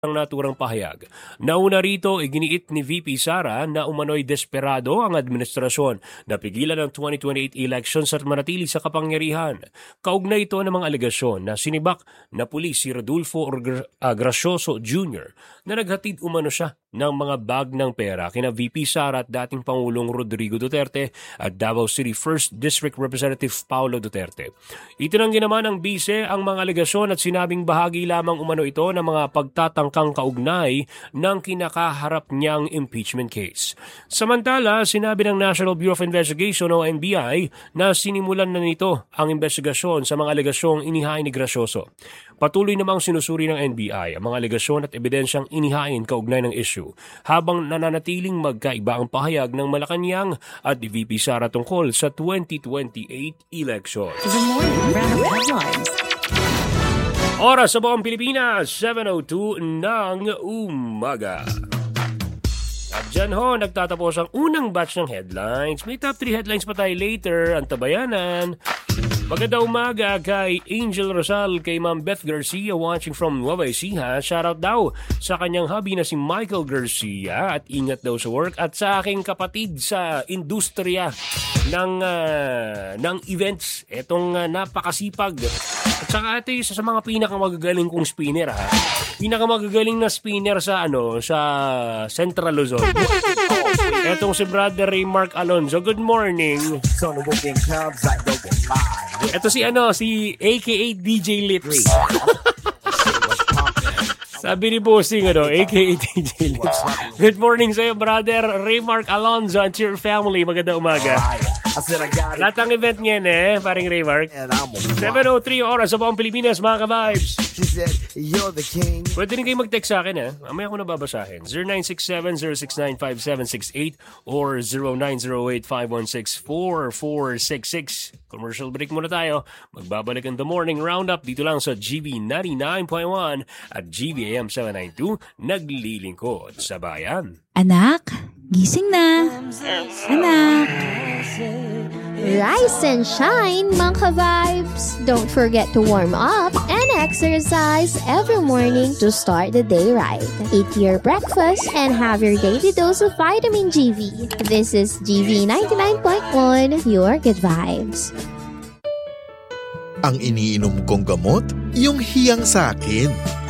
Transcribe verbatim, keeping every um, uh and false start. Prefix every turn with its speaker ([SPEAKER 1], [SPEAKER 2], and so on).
[SPEAKER 1] ang naturang pahayag. Nauna rito, iginiit ni V P Sara na umano'y desperado ang administrasyon na pigilan ang twenty twenty-eight elections at manatili sa kapangyarihan. Kaugnay ito ng mga alegasyon na sinibak na pulis si Rodolfo Gracioso Junior na naghatid umano siya ng mga bag ng pera kina V P Sara at dating Pangulong Rodrigo Duterte at Davao City first District Representative Paulo Duterte. Itinanggi naman ng bise ang mga alegasyon at sinabing bahagi lamang umano ito ng mga pagtatang kang kaugnay ng kinakaharap niyang impeachment case. Samantala, sinabi ng National Bureau of Investigation o N B I na sinimulan na nito ang investigasyon sa mga alegasyong inihain ni Gracioso. Patuloy namang sinusuri ng N B I ang mga alegasyon at ebidensyang inihain kaugnay ng issue habang nananatiling magkaiba ang pahayag ng Malacanang at V P Sara tungkol sa twenty twenty-eight elections.
[SPEAKER 2] The morning round of headlines.
[SPEAKER 1] Oras sa buong Pilipinas, seven oh two ng umaga. At dyan ho, nagtatapos ang unang batch ng headlines. May top three headlines pa tayo later. Ang tabayanan. Magandang umaga kay Angel Rosal, kay Ma'am Beth Garcia watching from Nueva Ecija. Shoutout daw sa kanyang hubby na si Michael Garcia at ingat daw sa work. At sa aking kapatid sa industriya ng, uh, ng events. Etong uh, napakasipag. At saka ito isa sa mga pinakamagagaling kong spinner ha. Pinakamagagaling na spinner sa ano sa Central Luzon. Etong si Brother Ray Mark Alonzo. Good morning. Ito si ano, si A K A D J Lips. Sabi ni Bossing, ano, A K A D J Lips. Good morning sa'yo, Brother Ray Mark Alonzo and your family. Magandang umaga. Lahat ng event ngayon eh, paring Ray Mark. seven oh three oras sa buong Pilipinas, mga ka-vibes. Pwede rin kayo mag-text sa akin eh. Mamaya ko na babasahin. zero nine six seven zero six nine five seven six eight or zero nine zero eight five one six four four six six. Commercial break muna tayo. Magbabalik ang The Morning Roundup dito lang sa G V ninety-nine point one at G V A M seven ninety-two. Naglilingkod sa bayan.
[SPEAKER 2] Anak, gising na. Anak.
[SPEAKER 3] Rise and shine, mga ka-vibes! Don't forget to warm up and exercise every morning to start the day right. Eat your breakfast and have your daily dose of vitamin G V. This is G V ninety-nine point one, your good vibes.
[SPEAKER 4] Ang iniinom kong gamot, yung hiyang sa akin.